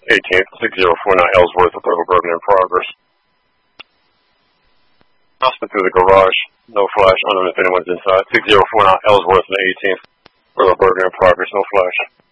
18th, 6049 Ellsworth, Approval Bergen in progress. Hospital through the garage. No flash. I don't know if anyone's inside. 6049 Ellsworth and 18th. Approval Bergen in progress. No flash.